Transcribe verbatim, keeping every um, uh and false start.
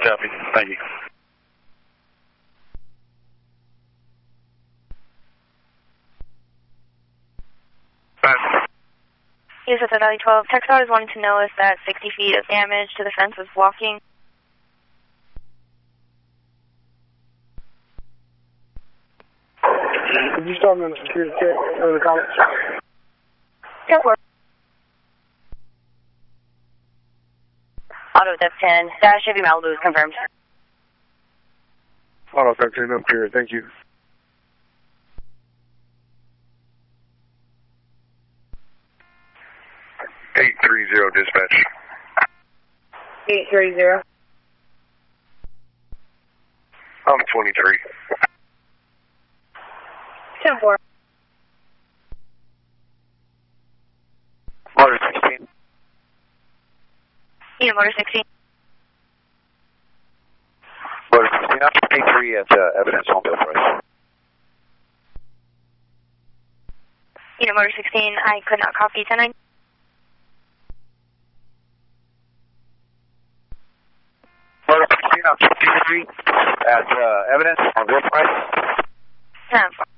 Copy. Thank you. Yes, it's at Valley twelve. Texar is wanting to know if that sixty feet of damage to the fence was blocking. Did you start on the computer check or the comments? Don't worry. Auto F ten, dash Chevy Malibu is confirmed. Auto thirteen, I'm clear. Thank you. eight three zero dispatch. eight three zero. I'm twenty-three. ten four. Motor sixteen. Yeah, motor sixteen. Motor sixteen, I'm twenty-three at uh, evidence on bill price. Yeah, motor sixteen, I could not copy ten nine. Motor sixteen, I'm twenty-three at uh, evidence on bill price. ten four.